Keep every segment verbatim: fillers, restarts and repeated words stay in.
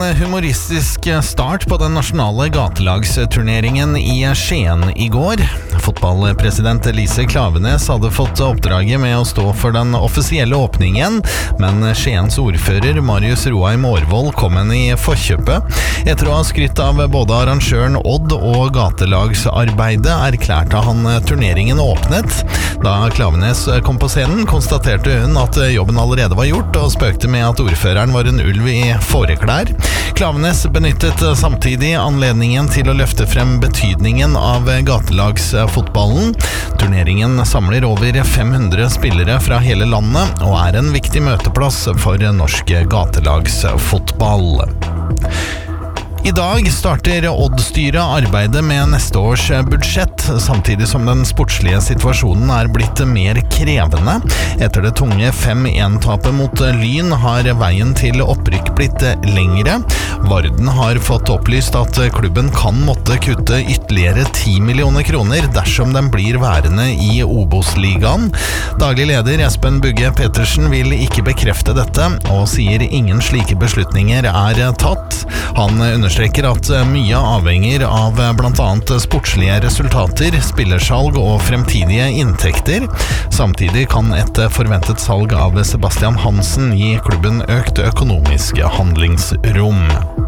humoristisk start på den nasjonale gatelagsturneringen i Skien i går. Fotballpresident Elise Klaveness hadde fått oppdraget med å stå for den offisielle åpningen, men Skiens ordfører Marius Roheim Aarvold kom henne i forkjøpet. Etter å ha skrytt av både arrangøren Odd og gatelagsarbeidet, erklærte han turneringen åpnet. Da Klaveness kom på scenen, konstaterte hun at jobben allerede var gjort, og spøkte med at ordføreren var en ulv i fåreklær. Klaveness benyttet samtidig anledningen til å løfte frem betydningen av gatelagsfotballen. Turneringen samler over fem hundre spillere fra hele landet, og er en viktig møteplass for norsk gatelagsfotball. I dag starter Odd-styret arbeidet med neste års budsjett, samtidig som den sportslige situasjonen er blitt mer krevende. Etter det tunge fem en-tapet mot Lyn har veien til opprykk blitt lengre. Varden har fått opplyst at klubben kan måtte kutte ytterligere ti millioner kroner dersom den blir værende i Obos-ligaen. Daglig leder Espen Bugge Petersen vil ikke bekrefte dette, og sier ingen slike beslutninger er tatt. Han understreker at mye avhenger av blant annet sportslige resultater, spillersalg og fremtidige inntekter. Samtidig kan et forventet salg av Sebastian Hansen gi klubben økt økonomisk handlingsrom.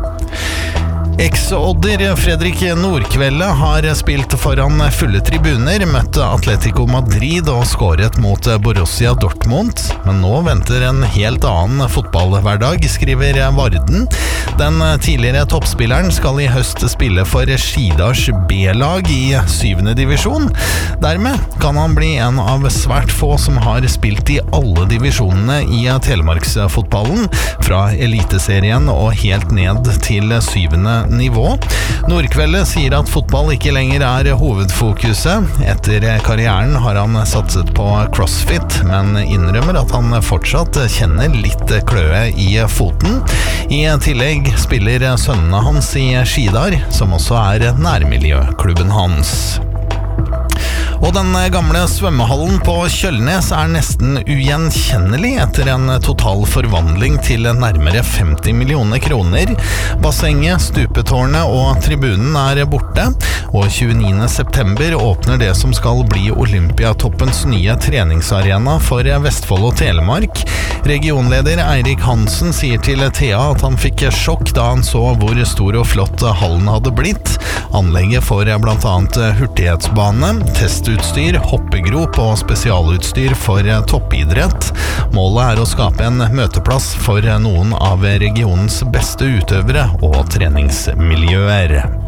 Eks-odder Fredrik Nordkvelde har spilt foran fulle tribuner, møtte Atletico Madrid og skåret mot Borussia Dortmund. Men nå venter en helt annen fotballhverdag, skriver Varden. Den tidligere toppspilleren skal i høst spille for Skidars B-lag i syvende divisjon. Dermed kan han bli en av svært få som har spilt i alle divisjonene i telemarksfotballen, fra eliteserien og helt ned til syvende nivå. Nordkvelde sier at fotball ikke lenger er hovedfokuset. Etter karrieren har han satset på crossfit, men innrømmer at han fortsatt kjenner litt kløe i foten. I tillegg spiller sønnene hans i Skidar, som også er nærmiljøklubben hans. Og den gamle svømmehallen på Kjølnes er nesten ugjenkjennelig etter en total forvandling til nærmere femti millioner kroner. Bassenget, stupetårnet og tribunen er borte, og tjueniende september åpner det som skal bli Olympiatoppens nye treningsarena for Vestfold og Telemark. Regionleder Eirik Hansen sier til Thea at han fikk sjokk da han så hvor stor og flott hallen hadde blitt. Anlegget får blant annet hurtighetsbane, testutstyr, hoppegrop og spesialutstyr for toppidrett. Målet er å skape en møteplass for noen av regionens beste utøvere og treningsmiljøer.